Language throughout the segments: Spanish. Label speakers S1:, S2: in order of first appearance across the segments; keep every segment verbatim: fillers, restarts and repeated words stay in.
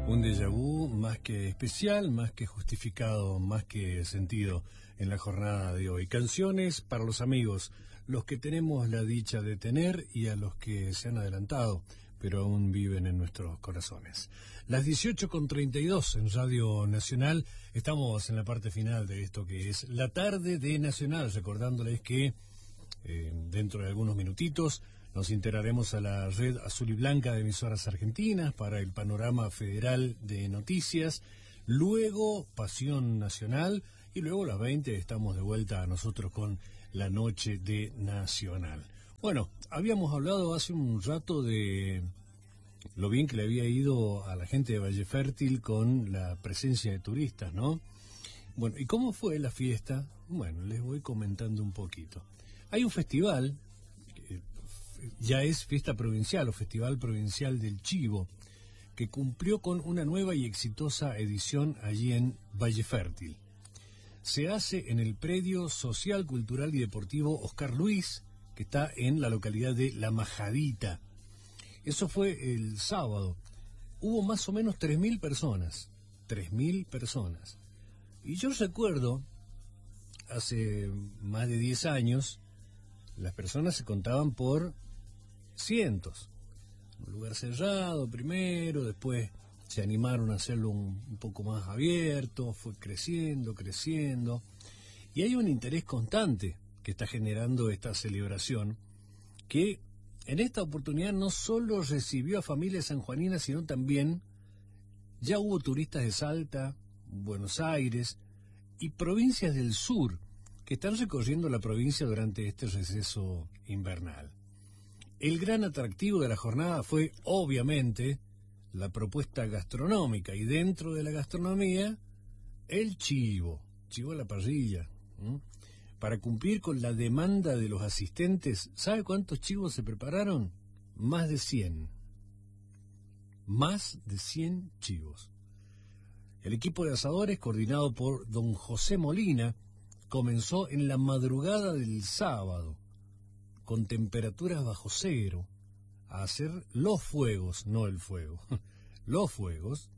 S1: Un déjà vu más que especial, más que justificado, más que sentido en la jornada de hoy. Canciones para los amigos, los que tenemos la dicha de tener y a los que se han adelantado, pero aún viven en nuestros corazones. Las dieciocho con treinta y dos en Radio Nacional, estamos en la parte final de esto que es la tarde de Nacional, recordándoles que eh, dentro de algunos minutitos nos integraremos a la red azul y blanca de emisoras argentinas para el panorama federal de noticias, luego Pasión Nacional y luego a las veinte estamos de vuelta a nosotros con la noche de Nacional. Bueno, habíamos hablado hace un rato de lo bien que le había ido a la gente de Valle Fértil con la presencia de turistas, ¿no? Bueno, ¿y cómo fue la fiesta? Bueno, les voy comentando un poquito. Hay un festival, eh, ya es fiesta provincial o Festival Provincial del Chivo, que cumplió con una nueva y exitosa edición allí en Valle Fértil. Se hace en el predio social, cultural y deportivo Oscar Luis, que está en la localidad de La Majadita. Eso fue el sábado. Hubo más o menos tres mil personas. tres mil personas. Y yo recuerdo, hace más de diez años, las personas se contaban por cientos. Un lugar cerrado primero, después se animaron a hacerlo un, un poco más abierto, fue creciendo, creciendo. Y hay un interés constante que está generando esta celebración, que en esta oportunidad no solo recibió a familias sanjuaninas, sino también ya hubo turistas de Salta, Buenos Aires y provincias del sur que están recorriendo la provincia durante este receso invernal. El gran atractivo de la jornada fue, obviamente, la propuesta gastronómica, y dentro de la gastronomía, el chivo, chivo a la parrilla. ¿Mm? Para cumplir con la demanda de los asistentes, ¿sabe cuántos chivos se prepararon? Más de cien. Más de cien chivos. El equipo de asadores, coordinado por don José Molina, comenzó en la madrugada del sábado, con temperaturas bajo cero, a hacer los fuegos, no el fuego, los fuegos,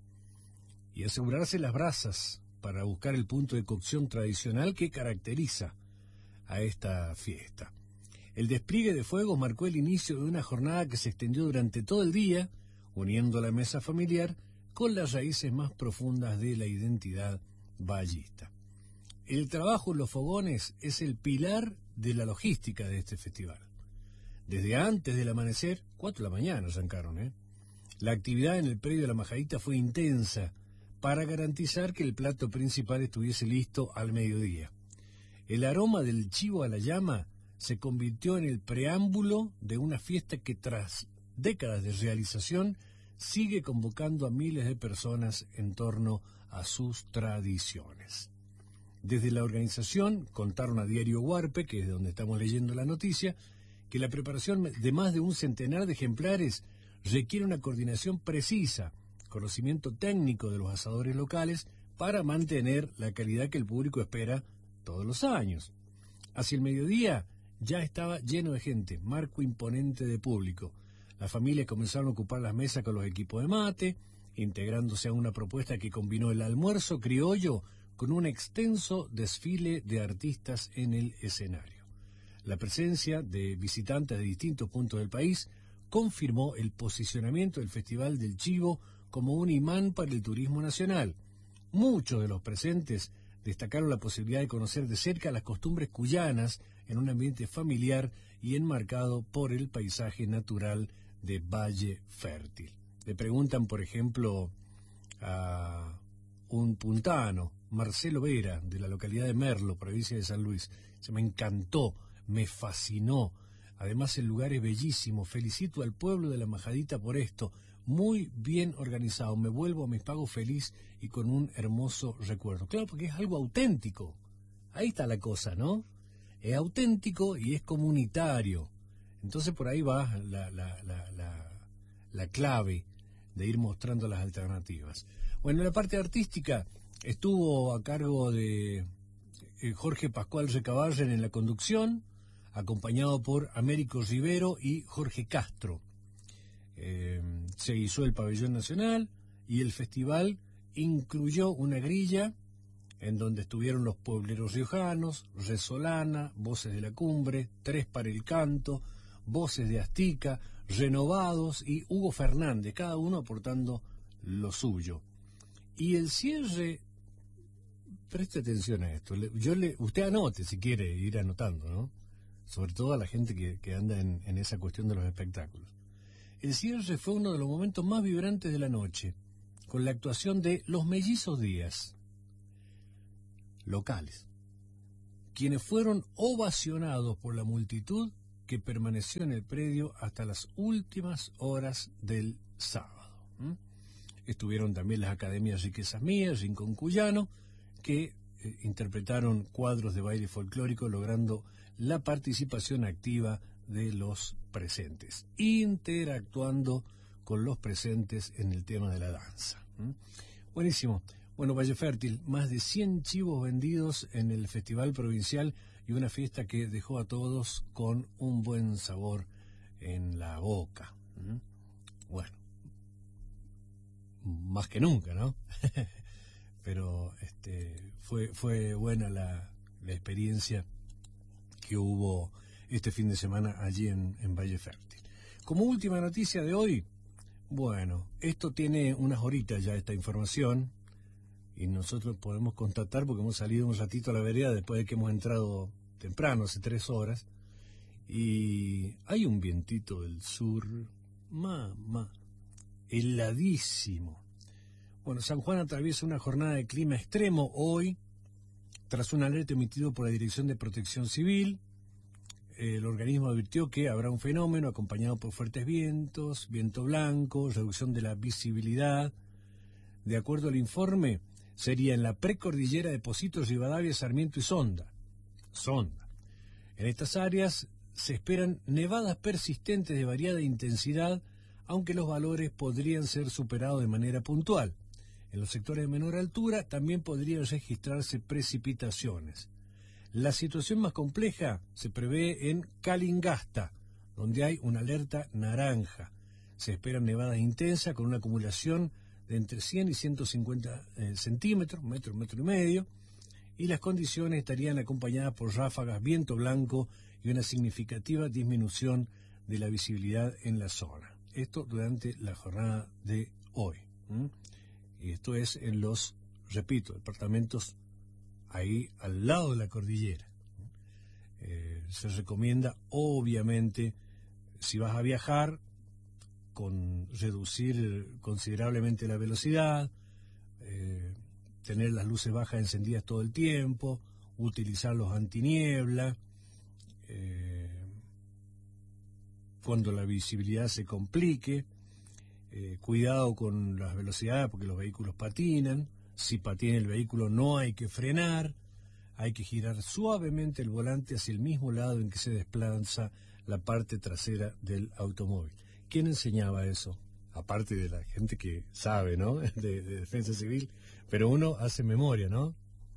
S1: y asegurarse las brasas para buscar el punto de cocción tradicional que caracteriza a esta fiesta. El despliegue de fuegos marcó el inicio de una jornada que se extendió durante todo el día, uniendo la mesa familiar con las raíces más profundas de la identidad vallista. El trabajo en los fogones es el pilar de la logística de este festival. Desde antes del amanecer, cuatro de la mañana arrancaron, ¿eh? La actividad en el predio de La Majadita fue intensa para garantizar que el plato principal estuviese listo al mediodía. El aroma del chivo a la llama se convirtió en el preámbulo de una fiesta que tras décadas de realización sigue convocando a miles de personas en torno a sus tradiciones. Desde la organización contaron a Diario Huarpe, que es de donde estamos leyendo la noticia, que la preparación de más de un centenar de ejemplares requiere una coordinación precisa, conocimiento técnico de los asadores locales para mantener la calidad que el público espera todos los años. Hacia el mediodía ya estaba lleno de gente, marco imponente de público. Las familias comenzaron a ocupar las mesas con los equipos de mate, integrándose a una propuesta que combinó el almuerzo criollo con un extenso desfile de artistas en el escenario. La presencia de visitantes de distintos puntos del país confirmó el posicionamiento del Festival del Chivo como un imán para el turismo nacional. Muchos de los presentes destacaron la posibilidad de conocer de cerca las costumbres cuyanas en un ambiente familiar y enmarcado por el paisaje natural de Valle Fértil. Le preguntan, por ejemplo, a un puntano, Marcelo Vera, de la localidad de Merlo, provincia de San Luis. Se me encantó, me fascinó. Además, el lugar es bellísimo. Felicito al pueblo de La Majadita por esto. Muy bien organizado. Me vuelvo a mis pagos feliz y con un hermoso recuerdo. Claro, porque es algo auténtico. Ahí está la cosa, ¿no? Es auténtico y es comunitario. Entonces por ahí va la, la, la, la, la clave de ir mostrando las alternativas. Bueno, la parte artística estuvo a cargo de eh, Jorge Pascual Recabarren en la conducción, acompañado por Américo Rivero y Jorge Castro. Eh, se hizo el pabellón nacional y el festival incluyó una grilla en donde estuvieron los puebleros riojanos, Resolana, Voces de la Cumbre, Tres para el Canto, Voces de Astica, Renovados y Hugo Fernández, cada uno aportando lo suyo. Y el cierre, preste atención a esto, yo le, usted anote si quiere ir anotando, ¿no? Sobre todo a la gente que, que anda en, en esa cuestión de los espectáculos. El cierre fue uno de los momentos más vibrantes de la noche, con la actuación de Los Mellizos Díaz, locales, quienes fueron ovacionados por la multitud que permaneció en el predio hasta las últimas horas del sábado. ¿Mm? Estuvieron también las academias Riquezas Mías, Rincón Cuyano, que eh, interpretaron cuadros de baile folclórico, logrando la participación activa de los presentes, interactuando con los presentes en el tema de la danza. ¿Mm? Buenísimo. Bueno, Valle Fértil, más de cien chivos vendidos en el Festival Provincial y una fiesta que dejó a todos con un buen sabor en la boca. ¿Mm? Bueno, más que nunca, ¿no? Pero este, fue, fue buena la, la experiencia que hubo este fin de semana allí en, en Valle Fértil. Como última noticia de hoy, bueno, esto tiene unas horitas ya, esta información, y nosotros podemos constatar porque hemos salido un ratito a la vereda después de que hemos entrado temprano, hace tres horas, y hay un vientito del sur, mamá, heladísimo. Bueno, San Juan atraviesa una jornada de clima extremo hoy, tras un alerta emitido por la Dirección de Protección Civil. El organismo advirtió que habrá un fenómeno acompañado por fuertes vientos, viento blanco, reducción de la visibilidad. De acuerdo al informe, sería en la precordillera de Pocitos, Rivadavia, Sarmiento y Sonda. Sonda. En estas áreas se esperan nevadas persistentes de variada intensidad, aunque los valores podrían ser superados de manera puntual. En los sectores de menor altura también podrían registrarse precipitaciones. La situación más compleja se prevé en Calingasta, donde hay una alerta naranja. Se esperan nevadas intensas con una acumulación de entre cien y ciento cincuenta eh, centímetros, metro, metro y medio, y las condiciones estarían acompañadas por ráfagas, viento blanco y una significativa disminución de la visibilidad en la zona. Esto durante la jornada de hoy. ¿Mm? Y esto es en los, repito, departamentos ahí al lado de la cordillera. Eh, se recomienda, obviamente, si vas a viajar, con reducir considerablemente la velocidad, eh, tener las luces bajas encendidas todo el tiempo, utilizar los antiniebla, eh, cuando la visibilidad se complique, eh, cuidado con las velocidades porque los vehículos patinan. Si patina el vehículo no hay que frenar, hay que girar suavemente el volante hacia el mismo lado en que se desplaza la parte trasera del automóvil. ¿Quién enseñaba eso? Aparte de la gente que sabe, ¿no? De, de defensa civil, pero uno hace memoria, ¿no?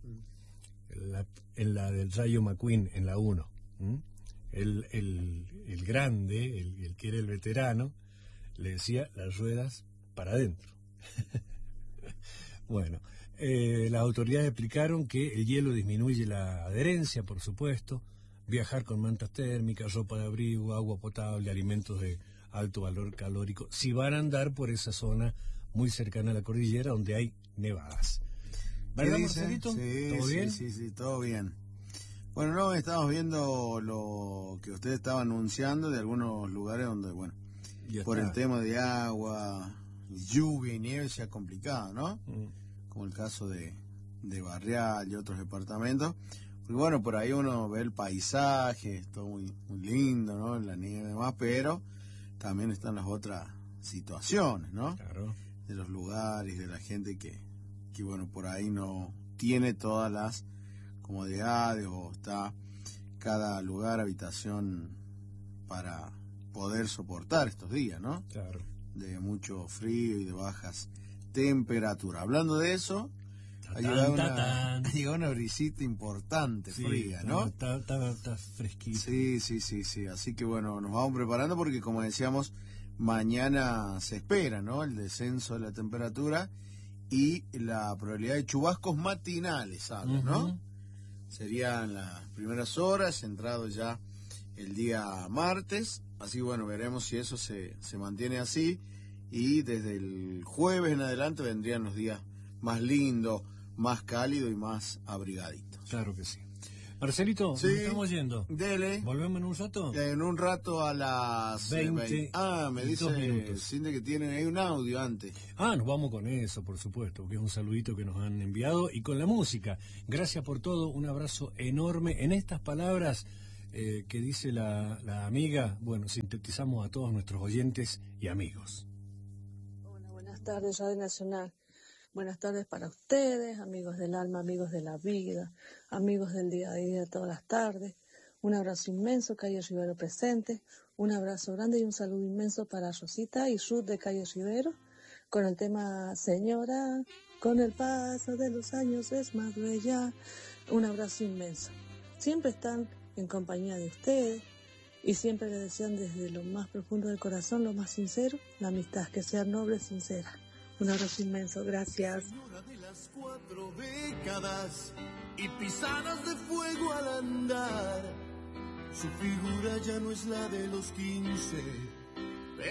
S1: En la, en la del Rayo McQueen, en la uno. ¿Mm? El, el, el grande, el, el que era el veterano, le decía las ruedas para adentro. Bueno, eh, las autoridades explicaron que el hielo disminuye la adherencia, por supuesto, viajar con mantas térmicas, ropa de abrigo, agua potable, alimentos de alto valor calórico, si van a andar por esa zona muy cercana a la cordillera donde hay nevadas. ¿Verdad, Marcelito?
S2: Sí,
S1: ¿Todo
S2: sí,
S1: bien?
S2: Sí, sí, todo bien. Bueno, no, estamos viendo lo que usted estaba anunciando de algunos lugares donde, bueno,
S1: Ya
S2: por
S1: está.
S2: el tema de agua, lluvia y nieve se ha complicado, ¿no?
S1: Mm.
S2: Como el caso de, de Barrial y otros departamentos. Porque bueno, por ahí uno ve el paisaje, es todo muy, muy lindo, ¿no? La nieve y demás, pero también están las otras situaciones, ¿no?
S1: Claro.
S2: De los lugares, de la gente que, que bueno, por ahí no tiene todas las comodidades o está cada lugar, habitación para poder soportar estos días, ¿no?
S1: Claro.
S2: De mucho frío y de bajas temperaturas. Hablando de eso, ha
S1: Tatán,
S2: llegado una,
S1: tatán.
S2: ha llegado una brisita importante,
S1: Sí,
S2: fría, ¿no?
S1: Está, está, está fresquito.
S2: Sí, sí, sí, sí. Así que bueno, nos vamos preparando porque como decíamos, mañana se espera, ¿no?, el descenso de la temperatura y la probabilidad de chubascos matinales, habla, uh-huh. ¿no? Serían las primeras horas, entrado ya el día martes, así bueno, veremos si eso se, se mantiene así, y desde el jueves en adelante vendrían los días más lindos, más cálidos y más abrigaditos.
S1: Claro que sí. Marcelito,
S2: sí,
S1: ¿nos estamos yendo?
S2: Dele.
S1: ¿Volvemos en un rato?
S2: En un rato a las
S1: veinte.
S2: Ah, me dice Cindy que tienen ahí un audio antes.
S1: Ah, nos vamos con eso, por supuesto, que es un saludito que nos han enviado, y con la música. Gracias por todo, un abrazo enorme. En estas palabras eh, que dice la, la amiga, bueno, sintetizamos a todos nuestros oyentes y amigos.
S3: Hola, buenas tardes, Radio Nacional. Buenas tardes para ustedes, amigos del alma, amigos de la vida, amigos del día a día, todas las tardes. Un abrazo inmenso, Calle Rivero presente. Un abrazo grande y un saludo inmenso para Rosita y Ruth de Calle Rivero, con el tema Señora, con el paso de los años es más bella. Un abrazo inmenso. Siempre están en compañía de ustedes y siempre les desean desde lo más profundo del corazón, lo más sincero, la amistad, que sea noble y sincera. Un abrazo inmenso, gracias.
S4: Señora de las cuatro décadas y pisadas de fuego al andar, su figura ya no es la de los quince.